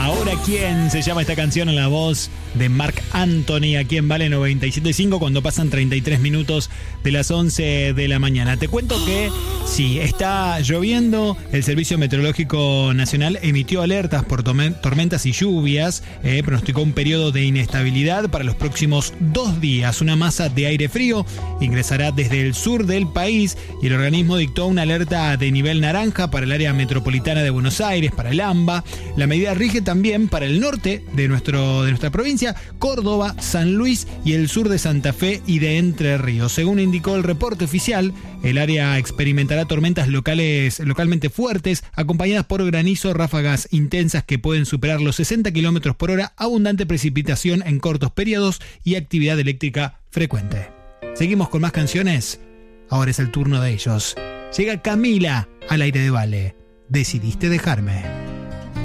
Ahora quién se llama esta canción en la voz de Marc Anthony, aquí en Vale 97.5 cuando pasan 33 minutos de las 11 de la mañana. Te cuento que sí, está lloviendo. El Servicio Meteorológico Nacional emitió alertas por tormentas y lluvias. Pronosticó un periodo de inestabilidad para los próximos 2 días. Una masa de aire frío ingresará desde el sur del país y el organismo dictó una alerta de nivel naranja para el área metropolitana de Buenos Aires, para el AMBA. La medida rige también para el norte de nuestra provincia, Córdoba, San Luis y el sur de Santa Fe y de Entre Ríos. Según indicó el reporte oficial, el área experimentará tormentas localmente fuertes, acompañadas por granizo, ráfagas intensas que pueden superar los 60 km por hora, abundante precipitación en cortos periodos y actividad eléctrica frecuente. Seguimos con más canciones. Ahora es el turno de ellos. Llega Camila al aire de Vale. Decidiste dejarme.